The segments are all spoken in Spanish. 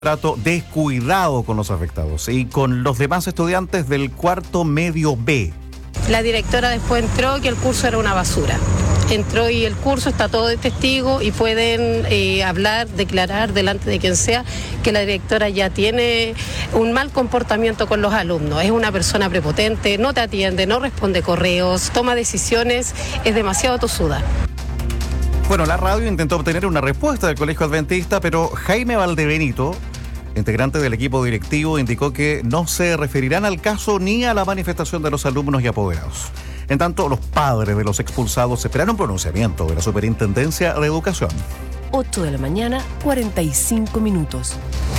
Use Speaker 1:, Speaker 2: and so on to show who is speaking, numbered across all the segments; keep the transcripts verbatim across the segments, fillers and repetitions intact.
Speaker 1: trato descuidado con los afectados y con los demás estudiantes del cuarto medio B.
Speaker 2: La directora después entró que el curso era una basura. Entró y el curso está todo de testigo y pueden eh, hablar, declarar delante de quien sea que la directora ya tiene un mal comportamiento con los alumnos. Es una persona prepotente, no te atiende, no responde correos, toma decisiones, es demasiado tosuda.
Speaker 1: Bueno, la radio intentó obtener una respuesta del Colegio Adventista, pero Jaime Valdebenito, integrante del equipo directivo, indicó que no se referirán al caso ni a la manifestación de los alumnos y apoderados. En tanto, los padres de los expulsados esperaron pronunciamiento de la Superintendencia de Educación.
Speaker 3: ocho de la mañana, cuarenta y cinco minutos.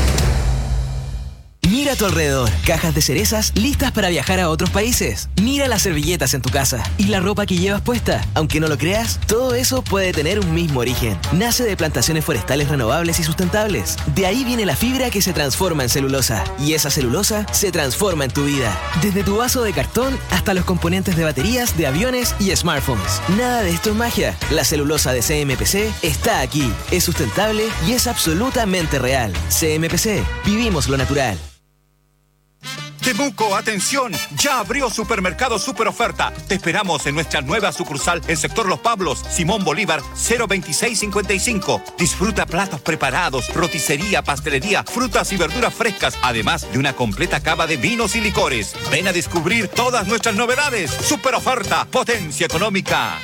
Speaker 4: Mira a tu alrededor, cajas de cerezas listas para viajar a otros países. Mira las servilletas en tu casa y la ropa que llevas puesta. Aunque no lo creas, todo eso puede tener un mismo origen. Nace de plantaciones forestales renovables y sustentables. De ahí viene la fibra que se transforma en celulosa. Y esa celulosa se transforma en tu vida. Desde tu vaso de cartón hasta los componentes de baterías, de aviones y smartphones. Nada de esto es magia. La celulosa de C M P C está aquí. Es sustentable y es absolutamente real. C M P C. Vivimos lo natural.
Speaker 5: Temuco, atención, ya abrió Supermercado Super Oferta. Te esperamos en nuestra nueva sucursal en sector Los Pablos, Simón Bolívar, cero veintiséis cincuenta y cinco. Disfruta platos preparados, roticería, pastelería, frutas y verduras frescas, además de una completa cava de vinos y licores. Ven a descubrir todas nuestras novedades. Super Oferta, potencia económica.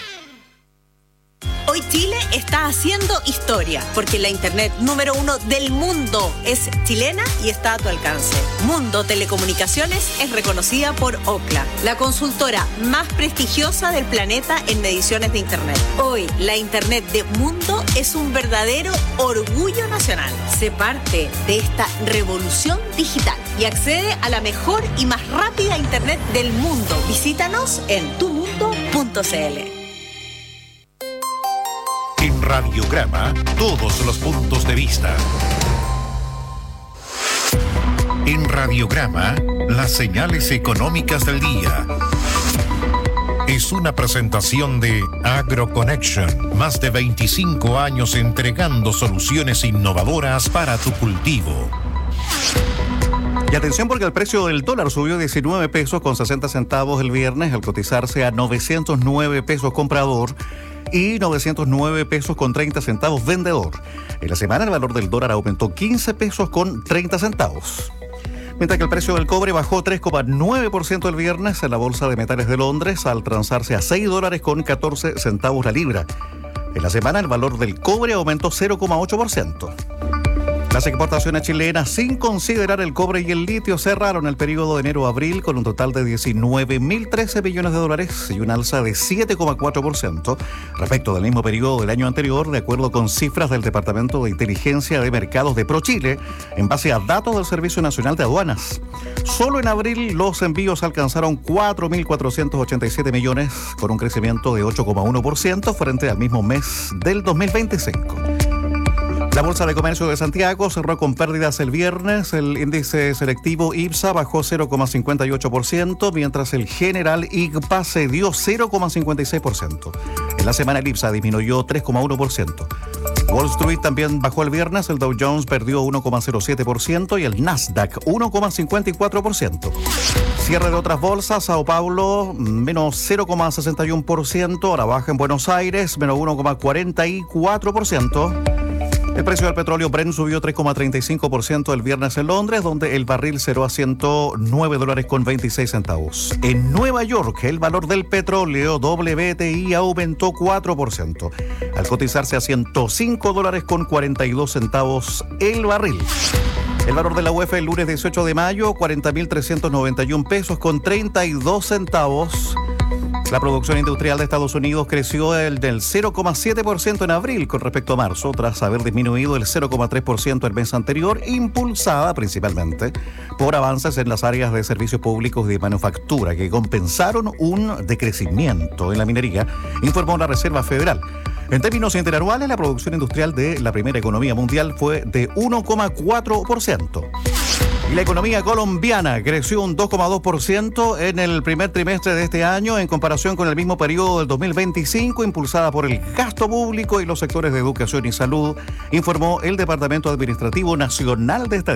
Speaker 6: Hoy Chile está haciendo historia, porque la internet número uno del mundo es chilena y está a tu alcance. Mundo Telecomunicaciones es reconocida por Ookla, la consultora más prestigiosa del planeta en mediciones de internet. Hoy, la internet de Mundo es un verdadero orgullo nacional. Sé parte de esta revolución digital y accede a la mejor y más rápida internet del mundo. Visítanos en tu mundo punto c l.
Speaker 7: En Radiograma, todos los puntos de vista. En Radiograma, las señales económicas del día. Es una presentación de AgroConnection, más de veinticinco años entregando soluciones innovadoras para tu cultivo.
Speaker 1: Y atención porque el precio del dólar subió diecinueve pesos con sesenta centavos el viernes al cotizarse a novecientos nueve pesos comprador y novecientos nueve pesos con treinta centavos vendedor. En la semana el valor del dólar aumentó quince pesos con treinta centavos. Mientras que el precio del cobre bajó tres coma nueve por ciento el viernes en la Bolsa de Metales de Londres al transarse a seis dólares con catorce centavos la libra. En la semana el valor del cobre aumentó cero coma ocho por ciento. Las exportaciones chilenas, sin considerar el cobre y el litio, cerraron el periodo de enero a abril con un total de diecinueve mil trece millones de dólares y un alza de siete coma cuatro por ciento respecto del mismo periodo del año anterior, de acuerdo con cifras del Departamento de Inteligencia de Mercados de ProChile, en base a datos del Servicio Nacional de Aduanas. Solo en abril los envíos alcanzaron cuatro mil cuatrocientos ochenta y siete millones, con un crecimiento de ocho coma uno por ciento frente al mismo mes del dos mil veinticinco. La Bolsa de Comercio de Santiago cerró con pérdidas el viernes. El índice selectivo IPSA bajó cero coma cincuenta y ocho por ciento, mientras el general I G P A cedió cero coma cincuenta y seis por ciento. En la semana el IPSA disminuyó tres coma uno por ciento. Wall Street también bajó el viernes. El Dow Jones perdió uno coma cero siete por ciento y el Nasdaq uno coma cincuenta y cuatro por ciento. Cierre de otras bolsas: Sao Paulo menos cero coma sesenta y uno por ciento. Ahora baja en Buenos Aires menos uno coma cuarenta y cuatro por ciento. El precio del petróleo Brent subió tres coma treinta y cinco por ciento el viernes en Londres, donde el barril cerró a ciento nueve dólares con veintiséis centavos. En Nueva York, el valor del petróleo W T I aumentó cuatro por ciento, al cotizarse a ciento cinco dólares con cuarenta y dos centavos el barril. El valor de la U E F el lunes dieciocho de mayo, cuarenta mil trescientos noventa y uno pesos con treinta y dos centavos. La producción industrial de Estados Unidos creció el del cero coma siete por ciento en abril con respecto a marzo, tras haber disminuido el cero coma tres por ciento el mes anterior, impulsada principalmente por avances en las áreas de servicios públicos y de manufactura que compensaron un decrecimiento en la minería, informó la Reserva Federal. En términos interanuales, la producción industrial de la primera economía mundial fue de uno coma cuatro por ciento. Y la economía colombiana creció un dos coma dos por ciento en el primer trimestre de este año en comparación con el mismo periodo del dos mil veinticinco, impulsada por el gasto público y los sectores de educación y salud, informó el Departamento Administrativo Nacional de Estadística.